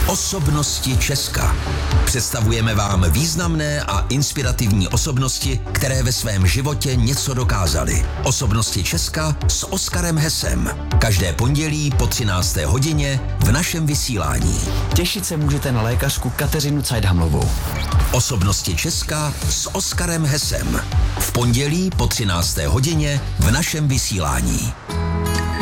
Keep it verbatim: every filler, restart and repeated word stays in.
Osobnosti Česka. Představujeme vám významné a inspirativní osobnosti, které ve svém životě něco dokázaly. Osobnosti Česka s Oskarem Hesem. Každé pondělí po třinácté hodině v našem vysílání. Těšit se můžete na lékařku Kateřinu Cajdhamlovou. Osobnosti Česka s Oskarem Hesem. V pondělí po třinácté hodině v našem vysílání.